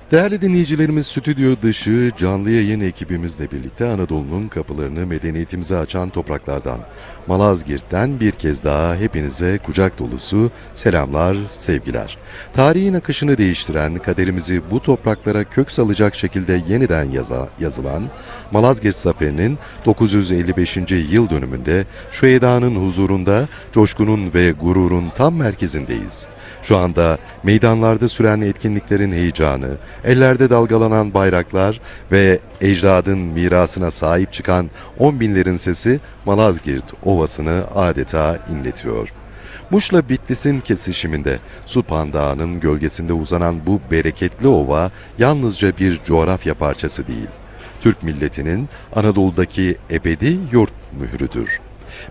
Değerli dinleyicilerimiz, stüdyo dışı canlı yayın ekibimizle birlikte Anadolu'nun kapılarını medeniyetimize açan topraklardan, Malazgirt'ten bir kez daha hepinize kucak dolusu selamlar, sevgiler. Tarihin akışını değiştiren, kaderimizi bu topraklara kök salacak şekilde yeniden yazılan Malazgirt Zaferi'nin 955. yıl dönümünde şu edanın huzurunda coşkunun ve gururun tam merkezindeyiz. Şu anda meydanlarda süren etkinliklerin heyecanı, ellerde dalgalanan bayraklar ve ecdadın mirasına sahip çıkan 10 binlerin sesi Malazgirt Ovası'nı adeta inletiyor. Muş'la Bitlis'in kesişiminde Supan Dağı'nın gölgesinde uzanan bu bereketli ova yalnızca bir coğrafya parçası değil, Türk milletinin Anadolu'daki ebedi yurt mührüdür.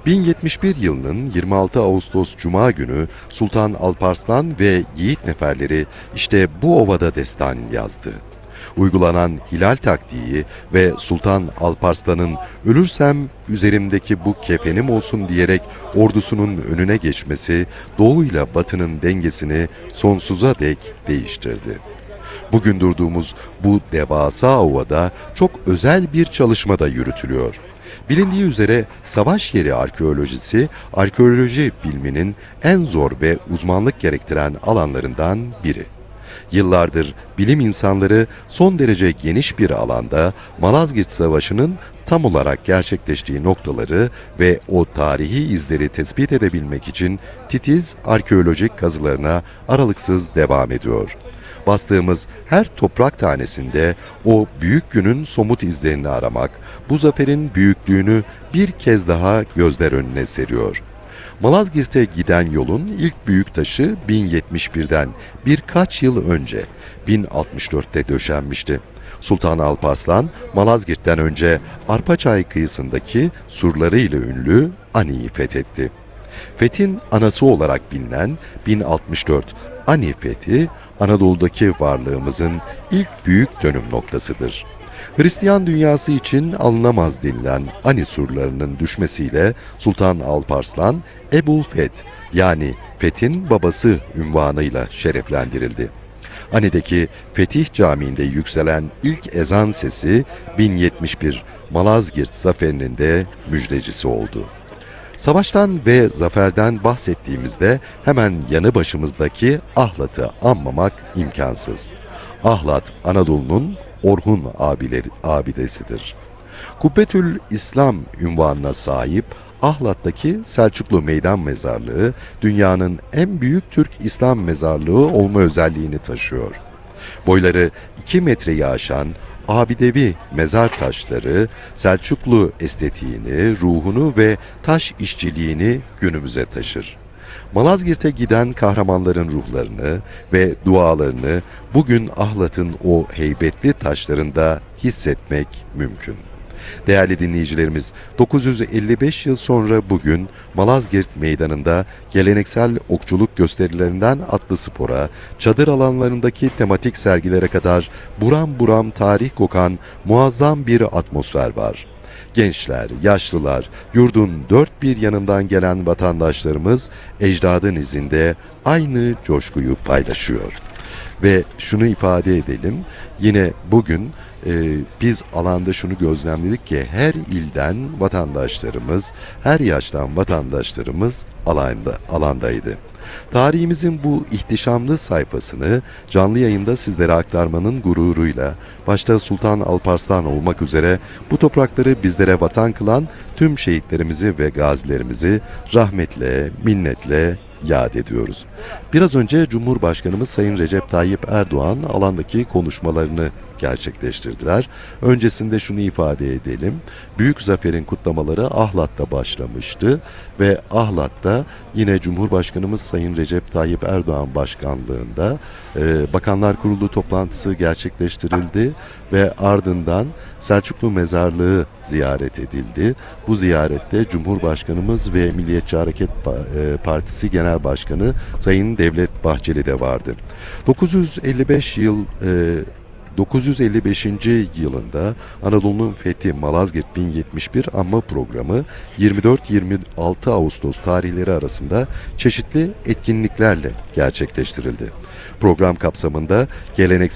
1071 yılının 26 Ağustos Cuma günü Sultan Alparslan ve yiğit neferleri işte bu ovada destan yazdı. Uygulanan hilal taktiği ve Sultan Alparslan'ın "ölürsem üzerimdeki bu kefenim olsun" diyerek ordusunun önüne geçmesi doğuyla batının dengesini sonsuza dek değiştirdi. Bugün durduğumuz bu devasa ovada çok özel bir çalışma da yürütülüyor. Bilindiği üzere savaş yeri arkeolojisi, arkeoloji biliminin en zor ve uzmanlık gerektiren alanlarından biri. Yıllardır bilim insanları son derece geniş bir alanda Malazgirt Savaşı'nın tam olarak gerçekleştiği noktaları ve o tarihi izleri tespit edebilmek için titiz arkeolojik kazılarına aralıksız devam ediyor. Bastığımız her toprak tanesinde o büyük günün somut izlerini aramak, bu zaferin büyüklüğünü bir kez daha gözler önüne seriyor. Malazgirt'e giden yolun ilk büyük taşı 1071'den birkaç yıl önce 1064'te döşenmişti. Sultan Alparslan, Malazgirt'ten önce Arpaçay kıyısındaki surlarıyla ünlü Ani'yi fethetti. Fethin anası olarak bilinen 1064 Ani fethi, Anadolu'daki varlığımızın ilk büyük dönüm noktasıdır. Hristiyan dünyası için alınamaz denilen Ani surlarının düşmesiyle Sultan Alparslan, Ebul Feth yani Fethin babası unvanıyla şereflendirildi. Ani'deki Fetih Camii'nde yükselen ilk ezan sesi 1071 Malazgirt Zaferi'nin de müjdecisi oldu. Savaştan ve zaferden bahsettiğimizde hemen yanı başımızdaki Ahlat'ı anmamak imkansız. Ahlat, Anadolu'nun Orhun abidesidir. Kubbetül İslam unvanına sahip Ahlat'taki Selçuklu Meydan Mezarlığı, dünyanın en büyük Türk İslam mezarlığı olma özelliğini taşıyor. Boyları 2 metreyi aşan abidevi mezar taşları Selçuklu estetiğini, ruhunu ve taş işçiliğini günümüze taşır. Malazgirt'e giden kahramanların ruhlarını ve dualarını bugün Ahlat'ın o heybetli taşlarında hissetmek mümkün. Değerli dinleyicilerimiz, 955 yıl sonra bugün Malazgirt Meydanı'nda geleneksel okçuluk gösterilerinden atlı spora, çadır alanlarındaki tematik sergilere kadar buram buram tarih kokan muazzam bir atmosfer var. Gençler, yaşlılar, yurdun dört bir yanından gelen vatandaşlarımız ecdadın izinde aynı coşkuyu paylaşıyor. Ve şunu ifade edelim, yine bugün biz alanda şunu gözlemledik ki her ilden vatandaşlarımız, her yaştan vatandaşlarımız alandaydı. Tarihimizin bu ihtişamlı sayfasını canlı yayında sizlere aktarmanın gururuyla, başta Sultan Alparslan olmak üzere bu toprakları bizlere vatan kılan tüm şehitlerimizi ve gazilerimizi rahmetle, minnetle yad ediyoruz. Biraz önce Cumhurbaşkanımız Sayın Recep Tayyip Erdoğan alandaki konuşmalarını gerçekleştirdiler. Öncesinde şunu ifade edelim. Büyük zaferin kutlamaları Ahlat'ta başlamıştı ve Ahlat'ta yine Cumhurbaşkanımız Sayın Recep Tayyip Erdoğan başkanlığında Bakanlar Kurulu toplantısı gerçekleştirildi ve ardından Selçuklu Mezarlığı ziyaret edildi. Bu ziyarette Cumhurbaşkanımız ve Milliyetçi Hareket Partisi Genel Başkanı Sayın Devlet Bahçeli de vardı. 955. yılında Anadolu'nun fethi Malazgirt 1071 anma programı 24-26 Ağustos tarihleri arasında çeşitli etkinliklerle gerçekleştirildi. Program kapsamında geleneksel